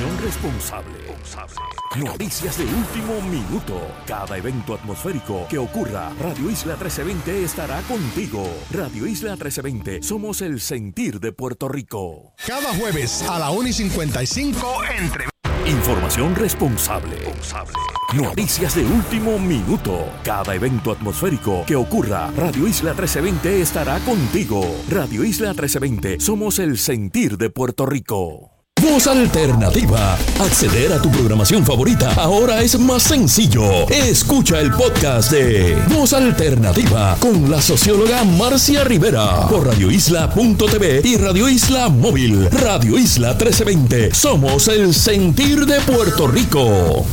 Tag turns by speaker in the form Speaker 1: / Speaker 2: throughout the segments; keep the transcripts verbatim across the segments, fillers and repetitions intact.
Speaker 1: Información responsable. Noticias de último minuto. Cada evento atmosférico que ocurra, Radio Isla trece veinte estará contigo. Radio Isla trece veinte, somos el sentir de Puerto Rico.
Speaker 2: Cada jueves a la una y cincuenta y cinco, entre...
Speaker 1: Información responsable. Noticias de último minuto. Cada evento atmosférico que ocurra, Radio Isla trece veinte estará contigo. Radio Isla trece veinte, somos el sentir de Puerto Rico. Voz Alternativa. Acceder a tu programación favorita ahora es más sencillo. Escucha el podcast de Voz Alternativa con la socióloga Marcia Rivera por radio isla punto t v y Radio Isla Móvil. Radio Isla trece veinte. Somos el sentir de Puerto Rico.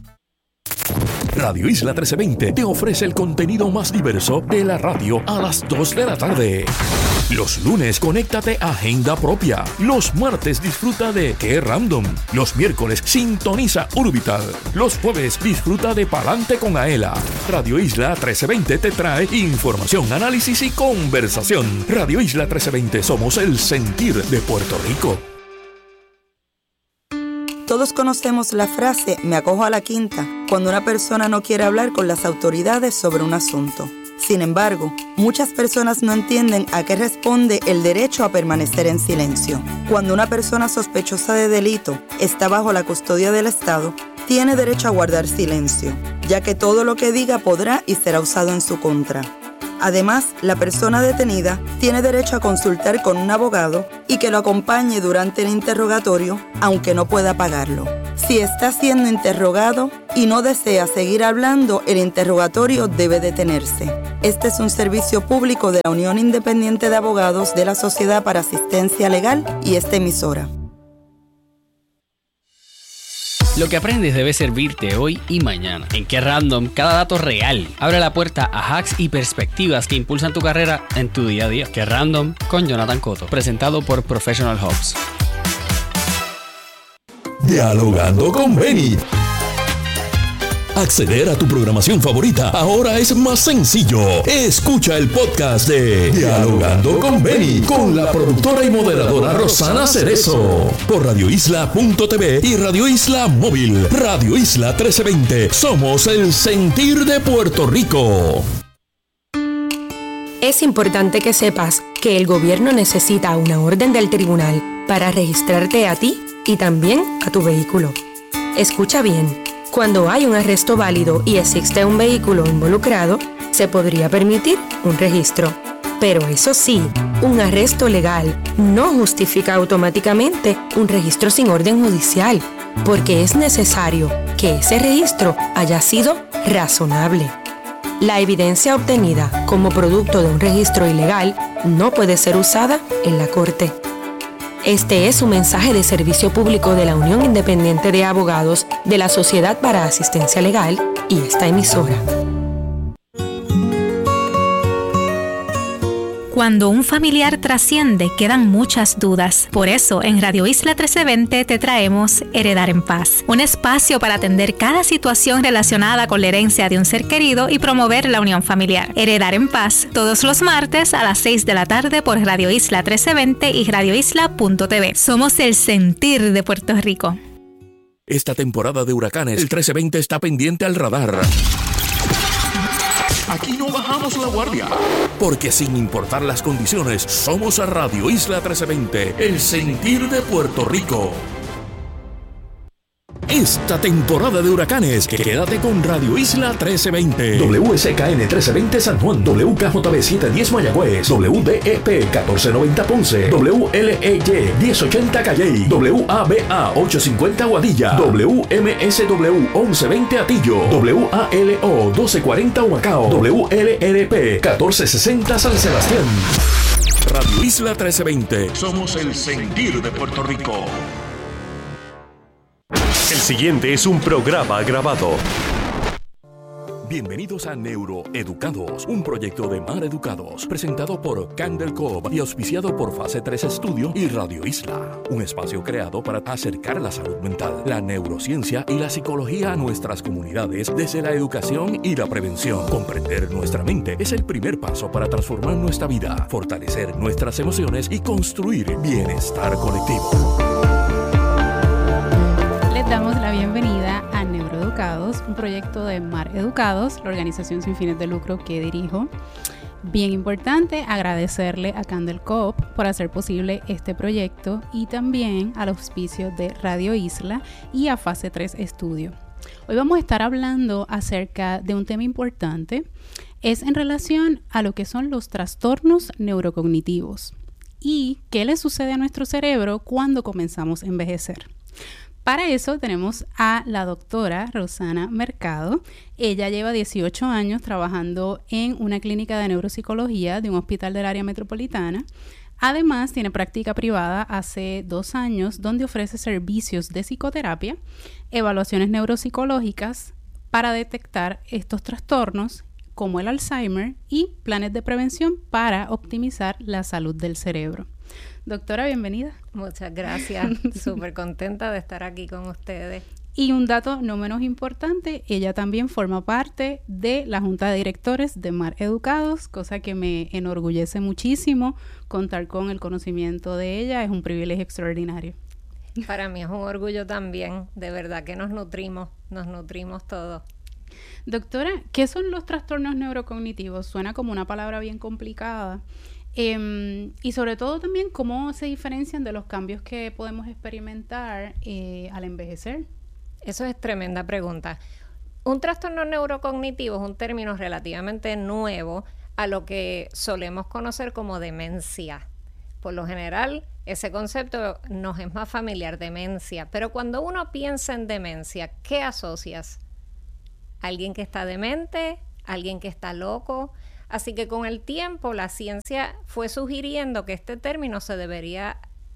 Speaker 1: Radio Isla trece veinte te ofrece el contenido más diverso de la radio a las dos de la tarde. Los lunes, conéctate a Agenda Propia. Los martes, disfruta de Qué Random. Los miércoles, sintoniza Urbital. Los jueves, disfruta de Palante con Aela. Radio Isla trece veinte te trae información, análisis y conversación. Radio Isla trece veinte, somos el sentir de Puerto Rico.
Speaker 3: Todos conocemos la frase "me acojo a la quinta" cuando una persona no quiere hablar con las autoridades sobre un asunto. Sin embargo, muchas personas no entienden a qué responde el derecho a permanecer en silencio. Cuando una persona sospechosa de delito está bajo la custodia del Estado, tiene derecho a guardar silencio, ya que todo lo que diga podrá y será usado en su contra. Además, la persona detenida tiene derecho a consultar con un abogado y que lo acompañe durante el interrogatorio, aunque no pueda pagarlo. Si está siendo interrogado y no desea seguir hablando, el interrogatorio debe detenerse. Este es un servicio público de la Unión Independiente de Abogados de la Sociedad para Asistencia Legal y esta emisora.
Speaker 4: Lo que aprendes debe servirte hoy y mañana. En Qué Random, cada dato real abre la puerta a hacks y perspectivas que impulsan tu carrera en tu día a día. Qué Random con Jonathan Cotto, presentado por Professional Hubs.
Speaker 1: Dialogando con Benny. Acceder a tu programación favorita ahora es más sencillo. Escucha el podcast de Dialogando con Benny con la productora y moderadora Rosana Cerezo por radio isla punto t v y Radio Isla Móvil. Radio Isla trece veinte. Somos el sentir de Puerto Rico.
Speaker 5: Es importante que sepas que el gobierno necesita una orden del tribunal para registrarte a ti y también a tu vehículo. Escucha bien. Cuando hay un arresto válido y existe un vehículo involucrado, se podría permitir un registro. Pero eso sí, un arresto legal no justifica automáticamente un registro sin orden judicial, porque es necesario que ese registro haya sido razonable. La evidencia obtenida como producto de un registro ilegal no puede ser usada en la corte. Este es un mensaje de servicio público de la Unión Independiente de Abogados de la Sociedad para Asistencia Legal y esta emisora.
Speaker 6: Cuando un familiar trasciende, quedan muchas dudas. Por eso, en Radio Isla trece veinte te traemos Heredar en Paz, un espacio para atender cada situación relacionada con la herencia de un ser querido y promover la unión familiar. Heredar en Paz, todos los martes a las seis de la tarde por Radio Isla trece veinte y radio isla punto t v. Somos el sentir de Puerto Rico.
Speaker 1: Esta temporada de huracanes, el trece veinte está pendiente al radar. Aquí no bajamos la guardia, porque sin importar las condiciones, somos a Radio Isla trece veinte, el sentir de Puerto Rico. Esta temporada de huracanes, quédate con Radio Isla trece veinte. W S K N trece veinte San Juan, W K J B setecientos diez Mayagüez, W D E P catorce noventa Ponce, W L E Y diez ochenta Calley, W A B A ochocientos cincuenta Guadilla, W M S W once veinte Atillo, W A L O doce cuarenta Humacao, W L R P catorce sesenta San Sebastián. Radio Isla trece veinte. Somos el sentir de Puerto Rico.
Speaker 7: El siguiente es un programa grabado.
Speaker 1: Bienvenidos a Neuroeducados, un proyecto de Mar Educados, presentado por Candel Coop y auspiciado por Fase tres Estudio y Radio Isla. Un espacio creado para acercar la salud mental, la neurociencia y la psicología a nuestras comunidades desde la educación y la prevención. Comprender nuestra mente es el primer paso para transformar nuestra vida, fortalecer nuestras emociones y construir bienestar colectivo.
Speaker 8: proyecto de Mar Educados, la organización sin fines de lucro que dirijo. Bien importante agradecerle a Candel Coop por hacer posible este proyecto y también al auspicio de Radio Isla y a Fase tres Estudio. Hoy vamos a estar hablando acerca de un tema importante, es en relación a lo que son los trastornos neurocognitivos y qué le sucede a nuestro cerebro cuando comenzamos a envejecer. Para eso tenemos a la doctora Rosana Mercado. Ella lleva dieciocho años trabajando en una clínica de neuropsicología de un hospital del área metropolitana. Además, tiene práctica privada hace dos años donde ofrece servicios de psicoterapia, evaluaciones neuropsicológicas para detectar estos trastornos como el Alzheimer y planes de prevención para optimizar la salud del cerebro. Doctora, bienvenida.
Speaker 9: Muchas gracias. Súper contenta de estar aquí con ustedes.
Speaker 8: Y un dato no menos importante, ella también forma parte de la Junta de Directores de Mar Educados, cosa que me enorgullece muchísimo. Contar con el conocimiento de ella es un privilegio extraordinario.
Speaker 9: Para mí es un orgullo también. De verdad que nos nutrimos, nos nutrimos todos.
Speaker 8: Doctora, ¿qué son los trastornos neurocognitivos? Suena como una palabra bien complicada. Eh, y sobre todo también cómo se diferencian de los cambios que podemos experimentar eh, al envejecer.
Speaker 9: Eso es tremenda pregunta. Un trastorno neurocognitivo es un término relativamente nuevo a lo que solemos conocer como demencia. Por lo general, ese concepto nos es más familiar, demencia. Pero cuando uno piensa en demencia, ¿qué asocias? ¿Alguien que está demente? ¿Alguien que está loco? Así que con el tiempo la ciencia fue sugiriendo que este término se debería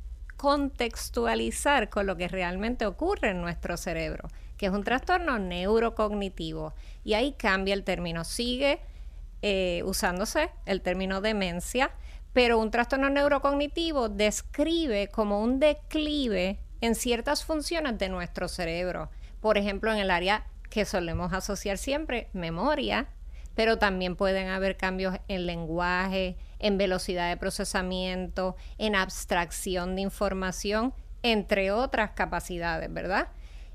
Speaker 9: contextualizar con lo que realmente ocurre en nuestro cerebro, que es un trastorno neurocognitivo. Y ahí cambia el término, sigue eh, usándose el término demencia, pero un trastorno neurocognitivo describe como un declive en ciertas funciones de nuestro cerebro. Por ejemplo, en el área que solemos asociar siempre, memoria, pero también pueden haber cambios en lenguaje, en velocidad de procesamiento, en abstracción de información, entre otras capacidades, ¿verdad?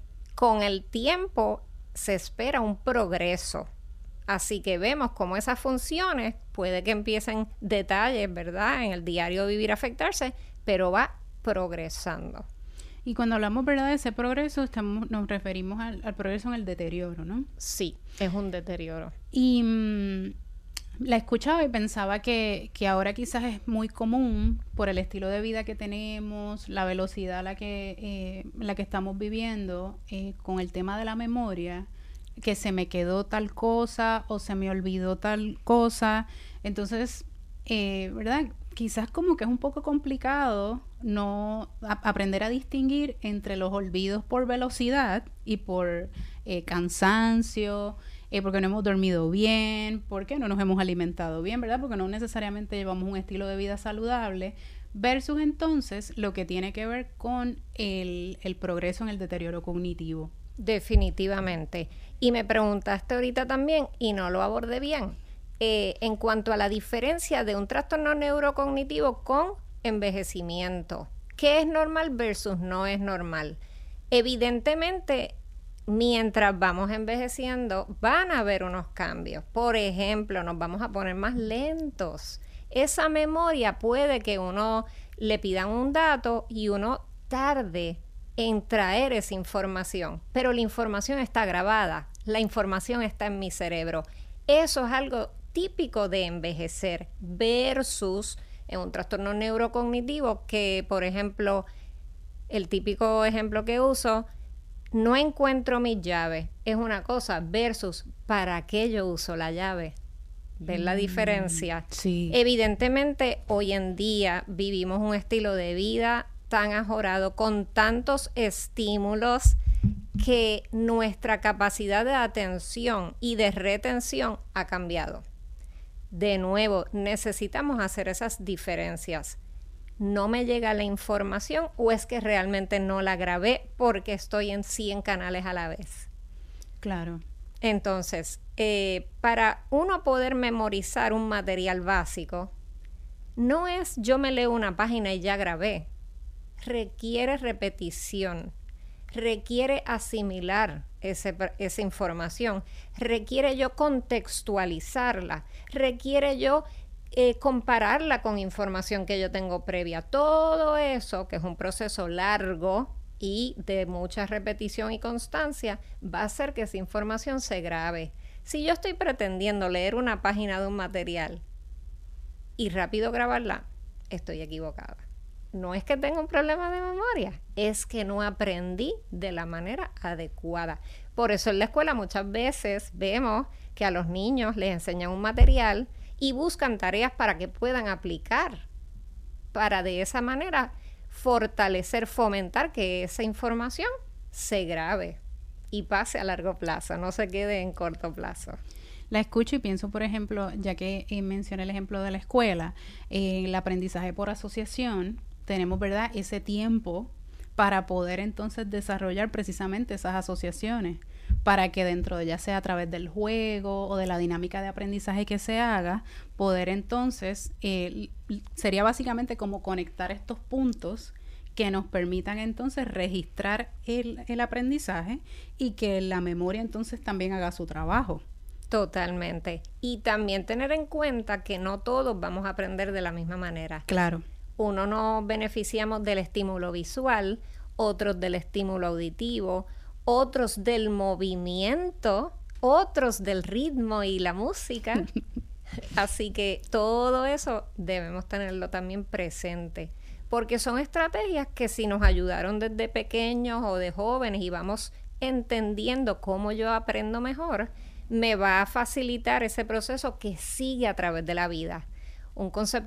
Speaker 9: Con el tiempo se espera un progreso, así que vemos cómo esas funciones puede que empiecen detalles, ¿verdad? En el diario vivir a afectarse, pero va progresando.
Speaker 8: Y cuando hablamos, ¿verdad?, de ese progreso, estamos, nos referimos al, al progreso en el deterioro, ¿no?
Speaker 9: Sí, es un deterioro.
Speaker 8: Y mmm, la escuchaba y pensaba que, que ahora quizás es muy común por el estilo de vida que tenemos, la velocidad a la que, eh, la que estamos viviendo, eh, con el tema de la memoria, que se me quedó tal cosa o se me olvidó tal cosa. Entonces, eh, ¿verdad?, quizás como que es un poco complicado no a, aprender a distinguir entre los olvidos por velocidad y por eh, cansancio, eh, porque no hemos dormido bien, porque no nos hemos alimentado bien, ¿verdad? Porque no necesariamente llevamos un estilo de vida saludable, versus entonces lo que tiene que ver con el, el progreso en el deterioro cognitivo.
Speaker 9: Definitivamente. Y me preguntaste ahorita también, y no lo abordé bien, Eh, en cuanto a la diferencia de un trastorno neurocognitivo con envejecimiento. ¿Qué es normal versus no es normal? Evidentemente, mientras vamos envejeciendo, van a haber unos cambios. Por ejemplo, nos vamos a poner más lentos. Esa memoria puede que uno le pidan un dato y uno tarde en traer esa información, pero la información está grabada, la información está en mi cerebro. Eso es algo típico de envejecer versus en un trastorno neurocognitivo que, por ejemplo, el típico ejemplo que uso, no encuentro mis llaves, es una cosa, versus ¿para qué yo uso la llave? ¿Ven la diferencia?
Speaker 8: Sí.
Speaker 9: Evidentemente, hoy en día vivimos un estilo de vida tan ajorado, con tantos estímulos, que nuestra capacidad de atención y de retención ha cambiado. De nuevo, necesitamos hacer esas diferencias. ¿No me llega la información o es que realmente no la grabé porque estoy en cien canales a la vez?
Speaker 8: Claro.
Speaker 9: Entonces, eh, para uno poder memorizar un material básico, no es yo me leo una página y ya grabé. Requiere repetición. requiere asimilar ese, esa información, requiere yo contextualizarla, requiere yo eh, compararla con información que yo tengo previa. Todo eso, que es un proceso largo y de mucha repetición y constancia, va a hacer que esa información se grabe. Si yo estoy pretendiendo leer una página de un material y rápido grabarla, estoy equivocada. No es que tenga un problema de memoria, es que no aprendí de la manera adecuada. Por eso en la escuela muchas veces vemos que a los niños les enseñan un material y buscan tareas para que puedan aplicar, para de esa manera fortalecer, fomentar que esa información se grabe y pase a largo plazo, no se quede en corto plazo.
Speaker 8: La escucho y pienso, por ejemplo, ya que eh, mencioné el ejemplo de la escuela, eh, el aprendizaje por asociación, tenemos, ¿verdad?, ese tiempo para poder entonces desarrollar precisamente esas asociaciones, para que dentro de, ya sea a través del juego o de la dinámica de aprendizaje que se haga, poder entonces, eh, sería básicamente como conectar estos puntos que nos permitan entonces registrar el, el aprendizaje y que la memoria entonces también haga su trabajo.
Speaker 9: Totalmente. Y también tener en cuenta que no todos vamos a aprender de la misma manera.
Speaker 8: Claro.
Speaker 9: Uno nos beneficiamos del estímulo visual, otros del estímulo auditivo, otros del movimiento, otros del ritmo y la música. Así que todo eso debemos tenerlo también presente, porque son estrategias que si nos ayudaron desde pequeños o de jóvenes y vamos entendiendo cómo yo aprendo mejor, me va a facilitar ese proceso que sigue a través de la vida. Un concepto